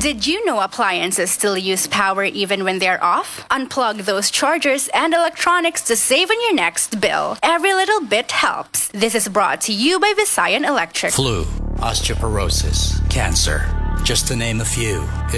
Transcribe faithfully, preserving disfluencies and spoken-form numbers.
Did you know appliances still use power even when they're off? Unplug those chargers and electronics to save on your next bill. Every little bit helps. This is brought to you by Visayan Electric. Flu, osteoporosis, cancer, just to name a few.